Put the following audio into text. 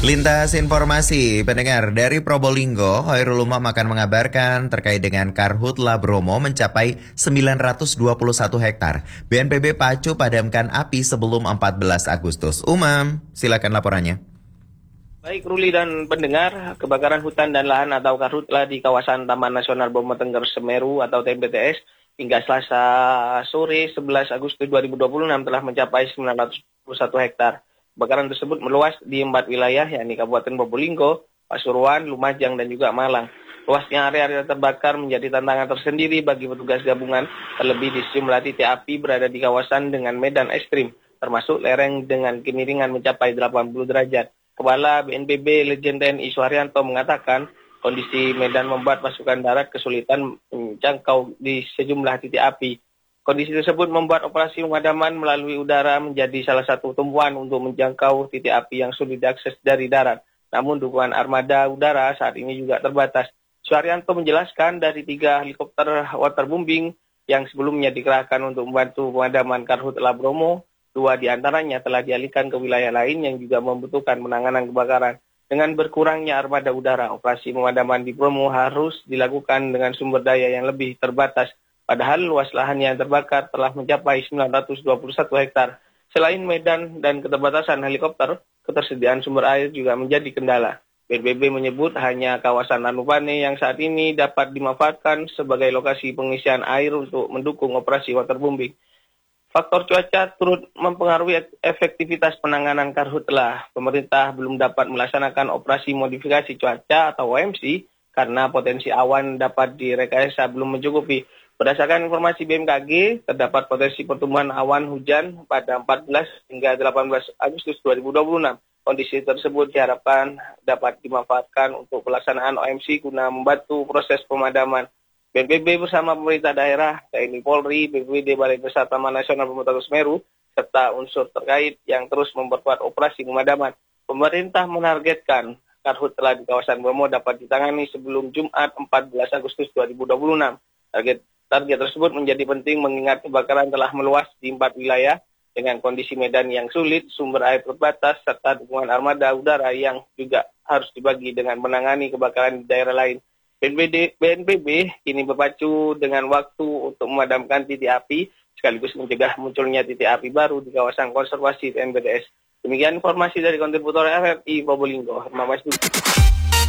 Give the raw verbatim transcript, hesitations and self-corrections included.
Lintas informasi, pendengar dari Probolinggo, Hoirul Umam akan mengabarkan terkait dengan Karhutla Bromo mencapai sembilan ratus dua puluh satu hektar. B N P B pacu padamkan api sebelum empat belas Agustus. Umam, silakan laporannya. Baik Ruli dan pendengar, kebakaran hutan dan lahan atau Karhutla di kawasan Taman Nasional Bromo Tengger Semeru atau T M B T S hingga Selasa sore sebelas Agustus dua ribu dua puluh enam telah mencapai sembilan ratus dua puluh satu hektar. Kebakaran tersebut meluas di empat wilayah, yakni Kabupaten Probolinggo, Pasuruan, Lumajang, dan juga Malang. Luasnya area-area terbakar menjadi tantangan tersendiri bagi petugas gabungan, terlebih di sejumlah titik api berada di kawasan dengan medan ekstrim, termasuk lereng dengan kemiringan mencapai delapan puluh derajat. Kepala B N P B Legend T N I Suharyanto mengatakan, kondisi medan membuat pasukan darat kesulitan menjangkau di sejumlah titik api. Kondisi tersebut membuat operasi pemadaman melalui udara menjadi salah satu tumpuan untuk menjangkau titik api yang sulit diakses dari darat. Namun dukungan armada udara saat ini juga terbatas. Suharyanto menjelaskan dari tiga helikopter waterbombing yang sebelumnya dikerahkan untuk membantu pemadaman Karhutla Bromo, dua diantaranya telah dialihkan ke wilayah lain yang juga membutuhkan penanganan kebakaran. Dengan berkurangnya armada udara, operasi pemadaman di Bromo harus dilakukan dengan sumber daya yang lebih terbatas. Padahal luas lahan yang terbakar telah mencapai sembilan ratus dua puluh satu hektar. Selain medan dan keterbatasan helikopter, ketersediaan sumber air juga menjadi kendala. B N P B menyebut hanya kawasan Ranupane yang saat ini dapat dimanfaatkan sebagai lokasi pengisian air untuk mendukung operasi waterbombing. Faktor cuaca turut mempengaruhi efektivitas penanganan Karhutla. Pemerintah belum dapat melaksanakan operasi modifikasi cuaca atau O M C karena potensi awan dapat direkayasa belum mencukupi. Berdasarkan informasi B M K G, terdapat potensi pertumbuhan awan hujan pada empat belas hingga delapan belas Agustus dua ribu dua puluh enam. Kondisi tersebut diharapkan dapat dimanfaatkan untuk pelaksanaan O M C guna membantu proses pemadaman. B N P B bersama pemerintah daerah, T N I Polri, B P B D Balai Besar Taman Nasional Bromo Tengger Semeru, serta unsur terkait yang terus memperkuat operasi pemadaman. Pemerintah menargetkan Karhutla di kawasan Bromo dapat ditangani sebelum Jumat empat belas Agustus dua ribu dua puluh enam. Target Target tersebut menjadi penting mengingat kebakaran telah meluas di empat wilayah dengan kondisi medan yang sulit, sumber air terbatas, serta dukungan armada udara yang juga harus dibagi dengan menangani kebakaran di daerah lain. B N P B kini berpacu dengan waktu untuk memadamkan titik api, sekaligus mencegah munculnya titik api baru di kawasan konservasi T M B T S. Demikian informasi dari kontributor R R I Probolinggo. Terima kasih.